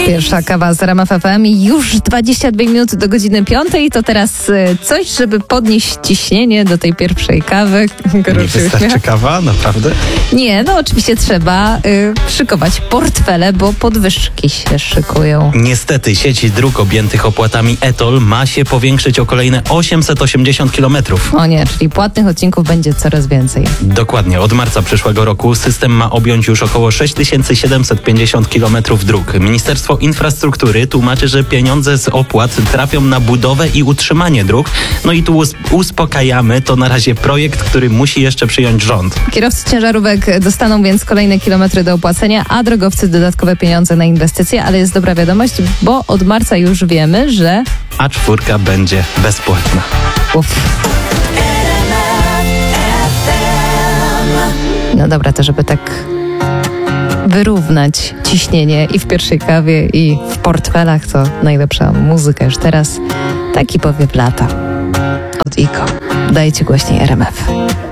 Pierwsza kawa z RMF FM i już 22 minuty do godziny 5. To teraz coś, żeby podnieść ciśnienie do tej pierwszej kawy. Nie wystarczy kawa? Naprawdę? Nie, no oczywiście trzeba szykować portfele, bo podwyżki się szykują. Niestety sieć dróg objętych opłatami e-toll ma się powiększyć o kolejne 880 km. O nie, czyli płatnych odcinków będzie coraz więcej. Dokładnie. Od marca przyszłego roku system ma objąć już około 6750 km dróg. Ministerstwo Infrastruktury tłumaczy, że pieniądze z opłat trafią na budowę i utrzymanie dróg. No i tu uspokajamy, to na razie projekt, który musi jeszcze przyjąć rząd. Kierowcy ciężarówek dostaną więc kolejne kilometry do opłacenia, a drogowcy dodatkowe pieniądze na inwestycje, ale jest dobra wiadomość, bo od marca już wiemy, że A4 będzie bezpłatna. No dobra, to żeby tak wyrównać ciśnienie i w pierwszej kawie, i w portfelach, to najlepsza muzyka już teraz. Taki powiew lata od Iko. Dajcie głośniej RMF.